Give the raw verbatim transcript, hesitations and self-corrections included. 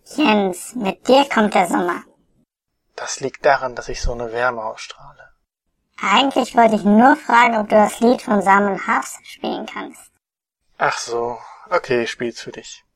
Jens, mit dir kommt der Sommer. Das liegt daran, dass ich so eine Wärme ausstrahle. Eigentlich wollte ich nur fragen, ob du das Lied von Sam und Harfst spielen kannst. Ach so, okay, ich spiel's für dich.